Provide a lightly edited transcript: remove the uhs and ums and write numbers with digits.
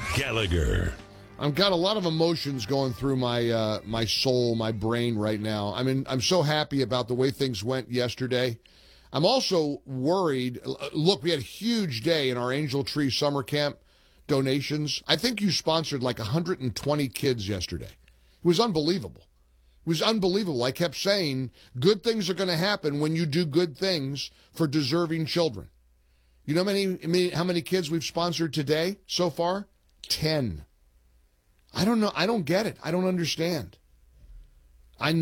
Gallagher. I've got a lot of emotions going through my soul, my brain right now. I mean, I'm so happy about the way things went yesterday. I'm also worried. Look, we had a huge day in our Angel Tree Summer Camp donations. I think you sponsored like 120 kids yesterday. It was unbelievable. It was unbelievable. I kept saying good things are going to happen when you do good things for deserving children. You know how many kids we've sponsored today so far? 10. I don't know. I don't get it. I don't understand.